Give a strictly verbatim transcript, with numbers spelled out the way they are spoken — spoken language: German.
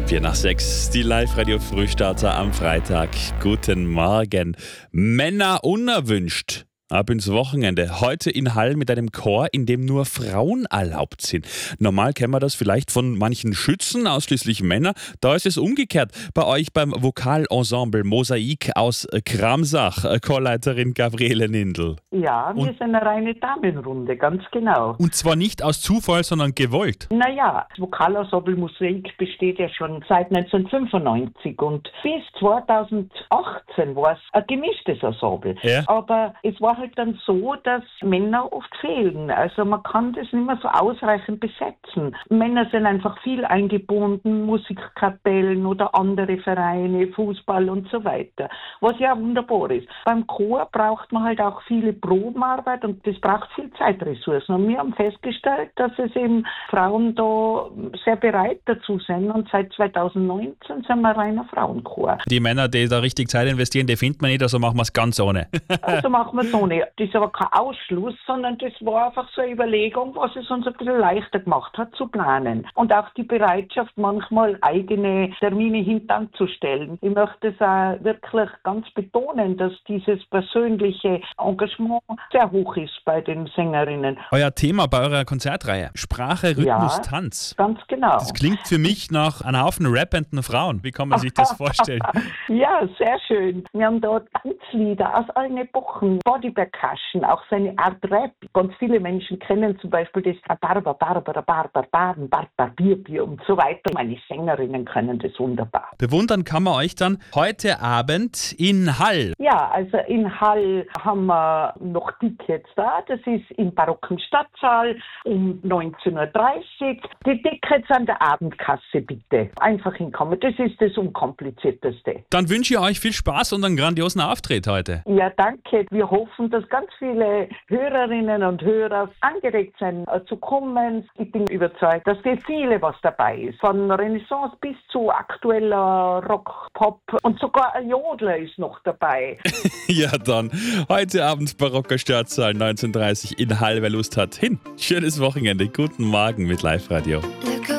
Vier nach sechs, die Live-Radio-Frühstarter am Freitag. Guten Morgen. Männer unerwünscht. Ab ins Wochenende. Heute in Hall mit einem Chor, in dem nur Frauen erlaubt sind. Normal kennen wir das vielleicht von manchen Schützen, ausschließlich Männer. Da ist es umgekehrt. Bei euch beim Vokalensemble Mosaik aus Kramsach, Chorleiterin Gabriele Nindl. Ja, wir Und- sind eine reine Damenrunde, ganz genau. Und zwar nicht aus Zufall, sondern gewollt. Naja, das Vokalensemble Mosaik besteht ja schon seit neunzehnhundertfünfundneunzig und bis zweitausendachtzehn war es ein gemischtes Ensemble. Ja. Aber es war halt dann so, dass Männer oft fehlen. Also man kann das nicht mehr so ausreichend besetzen. Männer sind einfach viel eingebunden, Musikkapellen oder andere Vereine, Fußball und so weiter. Was ja wunderbar ist. Beim Chor braucht man halt auch viele Probenarbeit und das braucht viel Zeitressourcen. Und wir haben festgestellt, dass es eben Frauen da sehr bereit dazu sind und seit zweitausendneunzehn sind wir ein reiner Frauenchor. Die Männer, die da richtig Zeit investieren, die findet man nicht, also machen wir es ganz ohne. Also machen wir es so nicht. Das ist aber kein Ausschluss, sondern das war einfach so eine Überlegung, was es uns ein bisschen leichter gemacht hat zu planen. Und auch die Bereitschaft, manchmal eigene Termine hintanzustellen. Ich möchte es auch wirklich ganz betonen, dass dieses persönliche Engagement sehr hoch ist bei den Sängerinnen. Euer Thema bei eurer Konzertreihe: Sprache, Rhythmus, Ja. Tanz. Ganz genau. Das klingt für mich nach einem Haufen rappenden Frauen. Wie kann man sich das vorstellen? Ja, sehr schön. Wir haben dort Tanzlieder aus allen Epochen, Body Percussion, auch so eine Art Rap. Ganz viele Menschen kennen zum Beispiel das Barber, Barber, Barber, Baden, Barber, Bier, Bier und so weiter. Meine Sängerinnen können das wunderbar. Bewundern kann man euch dann heute Abend in Hall. Ja, also in Hall haben wir noch Tickets da. Das ist im barocken Stadtsaal um neunzehn Uhr dreißig. Die Tickets an der Abendkasse bitte. Einfach hinkommen. Das ist das Unkomplizierteste. Dann wünsche ich euch viel Spaß und einen grandiosen Auftritt heute. Ja, danke. Wir hoffen, dass ganz viele Hörerinnen und Hörer angeregt sind, äh, zu kommen. Ich bin überzeugt, dass für viele was dabei ist. Von Renaissance bis zu aktueller Rock, Pop und sogar ein Jodler ist noch dabei. Ja, dann heute Abend barocker Stadtsaal neunzehn Uhr dreißig in Hall. Wer Lust hat, hin. Schönes Wochenende. Guten Morgen mit Live-Radio. Look